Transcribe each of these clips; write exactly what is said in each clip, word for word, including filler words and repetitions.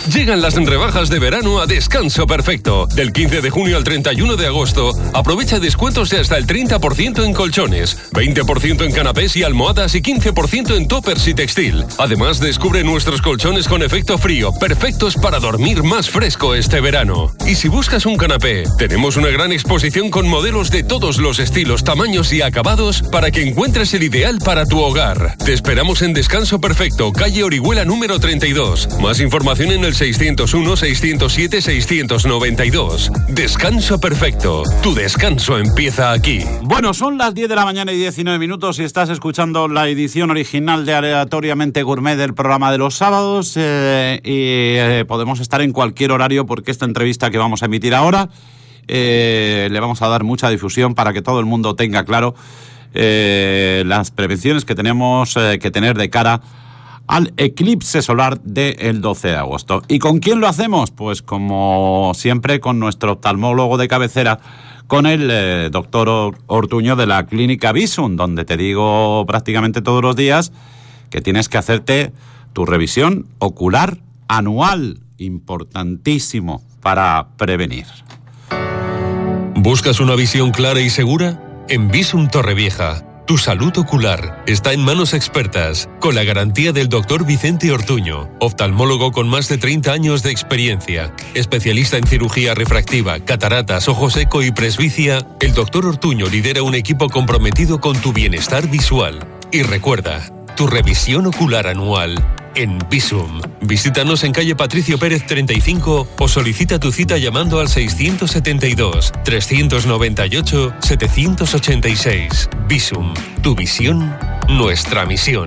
Llegan las rebajas de verano a Descanso Perfecto. Del quince de junio al treinta y uno de agosto, aprovecha descuentos de hasta el treinta por ciento en colchones, veinte por ciento en canapés y almohadas y quince por ciento en toppers y textil. Además, descubre nuestros colchones con efecto frío, perfectos para dormir más fresco este verano. Y si buscas un canapé, tenemos una gran exposición con modelos de todos los estilos, tamaños y acabados para que encuentres el ideal para tu hogar. Te esperamos en Descanso Perfecto, calle Orihuela número treinta y dos. Más información en el seiscientos uno, seiscientos siete, seiscientos noventa y dos. Descanso Perfecto. Tu descanso empieza aquí. Bueno, son las diez de la mañana y diecinueve minutos y estás escuchando la edición original de Aleatoriamente Gourmet del programa de los sábados eh, y eh, podemos estar en cualquier horario porque esta entrevista que vamos a emitir ahora eh, le vamos a dar mucha difusión para que todo el mundo tenga claro eh, las prevenciones que tenemos eh, que tener de cara al eclipse solar del doce de agosto. ¿Y con quién lo hacemos? Pues como siempre con nuestro oftalmólogo de cabecera, con el eh, doctor Ortuño de la clínica Visum, donde te digo prácticamente todos los días que tienes que hacerte tu revisión ocular anual, importantísimo para prevenir. ¿Buscas una visión clara y segura? En Visum Torrevieja. Tu salud ocular está en manos expertas, con la garantía del doctor Vicente Ortuño, oftalmólogo con más de treinta años de experiencia, especialista en cirugía refractiva, cataratas, ojo seco y presbicia. El doctor Ortuño lidera un equipo comprometido con tu bienestar visual. Y recuerda, tu revisión ocular anual en Visum. Visítanos en calle Patricio Pérez treinta y cinco o solicita tu cita llamando al seiscientos setenta y dos, trescientos noventa y ocho, setecientos ochenta y seis. Visum, tu visión, nuestra misión.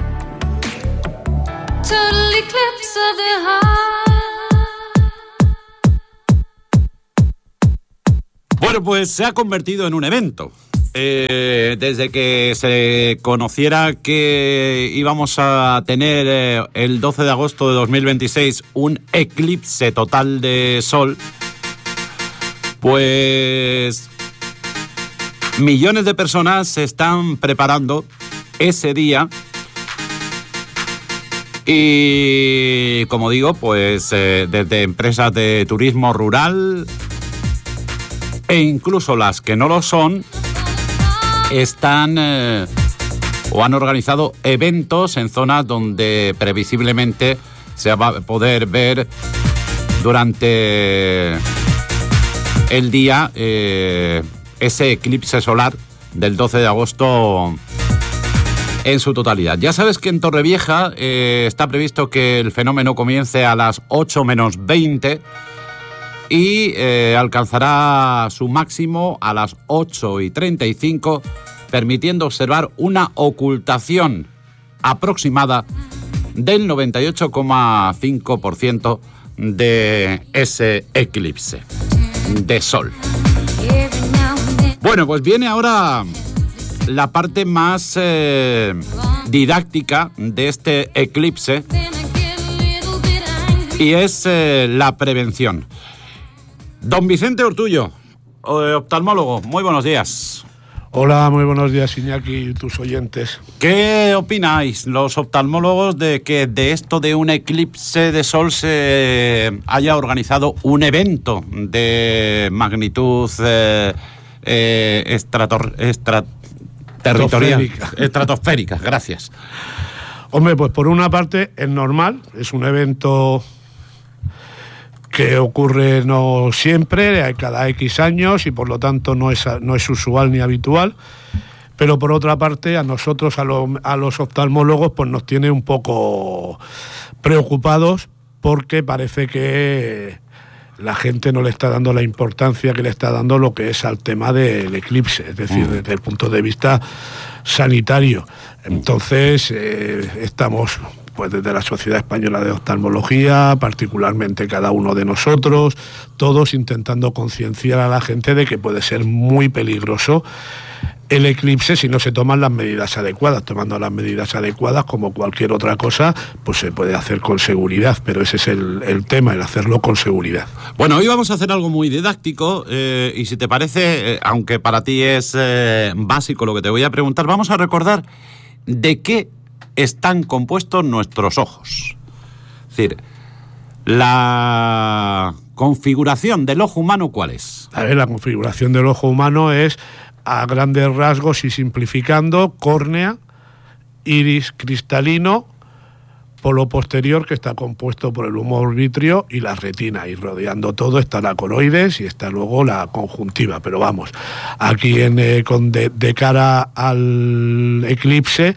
Bueno, pues se ha convertido en un evento. Eh, desde que se conociera que íbamos a tener eh, el doce de agosto de dos mil veintiséis un eclipse total de sol, pues millones de personas se están preparando ese día y, como digo, pues eh, desde empresas de turismo rural e incluso las que no lo son, están eh, o han organizado eventos en zonas donde previsiblemente se va a poder ver durante el día eh, ese eclipse solar del doce de agosto en su totalidad. Ya sabes que en Torrevieja eh, está previsto que el fenómeno comience a las ocho menos veinte y eh, alcanzará su máximo a las ocho y treinta y cinco, permitiendo observar una ocultación aproximada del noventa y ocho coma cinco por ciento de ese eclipse de sol. Bueno, pues viene ahora la parte más eh, didáctica de este eclipse y es eh, la prevención. Don Vicente Ortuño, oftalmólogo, muy buenos días. Hola, muy buenos días, Iñaki y tus oyentes. ¿Qué opináis los oftalmólogos de que de esto de un eclipse de sol se haya organizado un evento de magnitud eh, eh, estrator, estra, territorial, estratosférica. estratosférica? Gracias. Hombre, pues por una parte es normal, es un evento que ocurre no siempre, cada X años, y por lo tanto no es, no es usual ni habitual, pero por otra parte a nosotros, a, lo, a los oftalmólogos, pues nos tiene un poco preocupados porque parece que la gente no le está dando la importancia que le está dando lo que es al tema del eclipse, es decir, desde el punto de vista sanitario. Entonces, eh, estamos pues desde la Sociedad Española de Oftalmología, particularmente cada uno de nosotros, todos intentando concienciar a la gente de que puede ser muy peligroso el eclipse si no se toman las medidas adecuadas. Tomando las medidas adecuadas, como cualquier otra cosa, pues se puede hacer con seguridad, pero ese es el, el tema, el hacerlo con seguridad. Bueno, hoy vamos a hacer algo muy didáctico eh, y si te parece, eh, aunque para ti es eh, básico lo que te voy a preguntar, vamos a recordar de qué están compuestos nuestros ojos. Es decir, La configuración del ojo humano, ¿cuál es? A ver, la configuración del ojo humano es, a grandes rasgos y simplificando, córnea, iris cristalino, polo posterior que está compuesto por el humor vítreo y la retina, y rodeando todo está la coroides y está luego la conjuntiva. Pero vamos, aquí en, eh, con de, de cara al eclipse,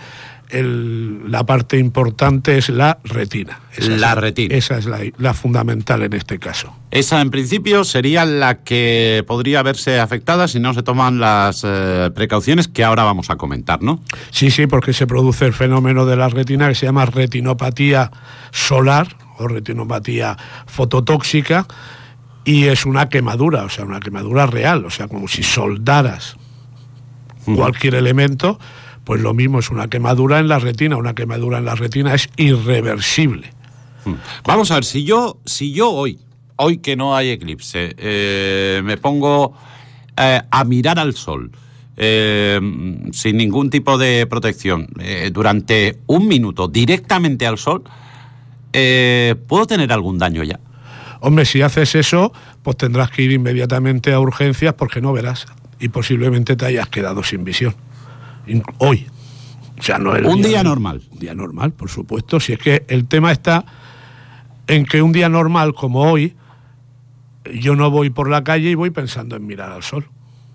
el, la parte importante es la retina. Esa la es, retina. Esa es la, la fundamental en este caso. Esa, en principio, sería la que podría verse afectada si no se toman las eh, precauciones que ahora vamos a comentar, ¿no? Sí, sí, porque se produce el fenómeno de la retina que se llama retinopatía solar o retinopatía fototóxica, y es una quemadura, o sea, una quemadura real, o sea, como si soldaras mm. cualquier elemento. Pues lo mismo, es una quemadura en la retina. Una quemadura en la retina es irreversible. Vamos a ver, si yo, si yo hoy, hoy que no hay eclipse, eh, me pongo eh, a mirar al sol, eh, sin ningún tipo de protección, eh, durante un minuto, directamente al sol, eh, ¿puedo tener algún daño ya? Hombre, si haces eso, pues tendrás que ir inmediatamente a urgencias porque no verás. Y posiblemente te hayas quedado sin visión. Hoy, o sea, no el un día, día normal. Un día normal, por supuesto. Si es que el tema está en que un día normal como hoy, yo no voy por la calle y voy pensando en mirar al sol.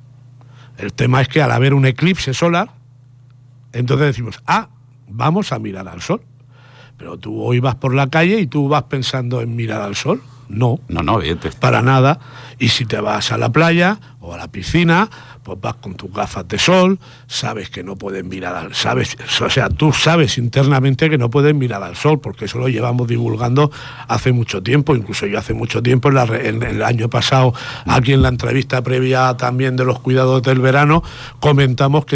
El tema es que al haber un eclipse solar, entonces decimos, ah, vamos a mirar al sol. Pero tú hoy vas por la calle y tú vas pensando en mirar al sol. No, no, no, bien, para nada. Y si te vas a la playa o a la piscina, pues vas con tus gafas de sol, sabes que no puedes mirar al sol, sabes, o sea, tú sabes internamente que no puedes mirar al sol, porque eso lo llevamos divulgando hace mucho tiempo. Incluso yo hace mucho tiempo, en, la, en, en el año pasado, aquí en la entrevista previa también de los cuidados del verano, comentamos que